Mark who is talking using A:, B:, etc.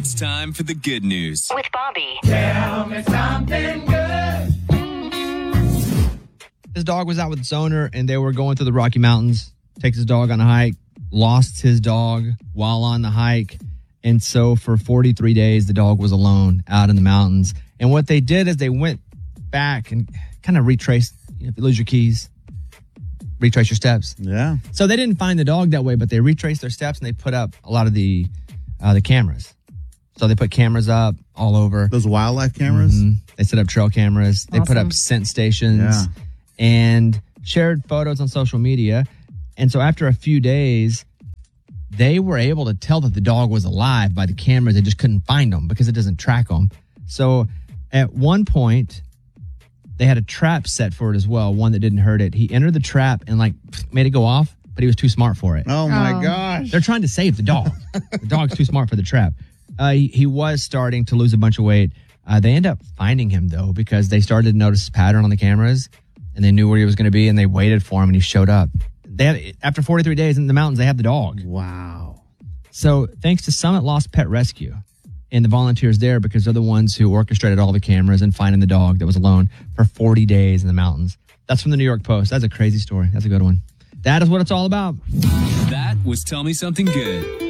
A: It's time for the good news
B: with Bobby.
C: Tell me something good.
D: His dog was out with its owner, and they were going through the Rocky Mountains. Takes his dog on a hike, lost his dog while on the hike. And so for 43 days, the dog was alone out in the mountains. And what they did is they went back and kind of retraced. If you lose your keys, retrace your steps.
E: Yeah.
D: So they didn't find the dog that way, but they retraced their steps and they put up a lot of the cameras. So they put cameras up all over.
E: Those wildlife cameras?
D: Mm-hmm. They set up trail cameras. They put up scent stations and shared photos on social media. And so after a few days, they were able to tell that the dog was alive by the cameras. They just couldn't find him because it doesn't track them. So at one point, they had a trap set for it as well, one that didn't hurt it. He entered the trap and made it go off, but he was too smart for it.
E: Oh my gosh.
D: They're trying to save the dog. The dog's too smart for the trap. He was starting to lose a bunch of weight. They end up finding him, though, because they started to notice a pattern on the cameras, and they knew where he was going to be, and they waited for him, and he showed up. After 43 days in the mountains, they have the dog.
E: Wow.
D: So thanks to Summit Lost Pet Rescue and the volunteers there, because they're the ones who orchestrated all the cameras and finding the dog that was alone for 40 days in the mountains. That's from the New York Post. That's a crazy story. That's a good one. That is what it's all about.
A: That was Tell Me Something Good.